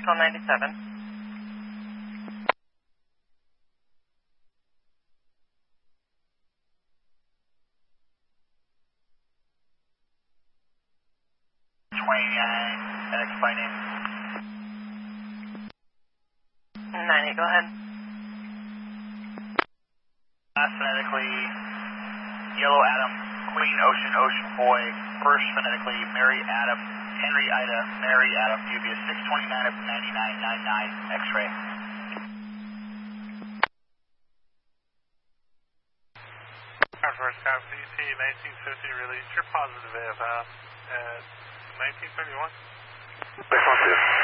Hotel 97. 29, flight name. 98, go ahead. Phonetically, Yellow Adam, Queen Ocean, Ocean Boy. First phonetically, Mary Adam, Henry Ida, Mary Adam, UBS 629 of 9999, X-ray. First Cap CT 1950, release your positive AFM at 1931. 612.